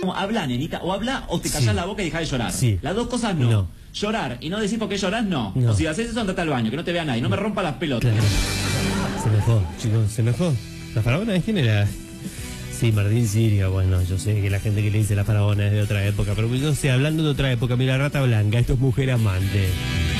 Habla, nenita, o habla o te callás Sí. la boca y dejás de llorar. Sí. Las dos cosas no. No. Llorar y no decir por qué llorás, no. No. O si haces eso, andate al baño, que no te vea nadie. No me rompa las pelotas. Claro. Se enojó, chicos, se enojó. ¿La faraona de quién era? Sí, Martín Siria. Bueno, yo sé que la gente que le dice la faraona es de otra época, pero yo sé, hablando de otra época, mira, Rata Blanca, esto es Mujer Amante.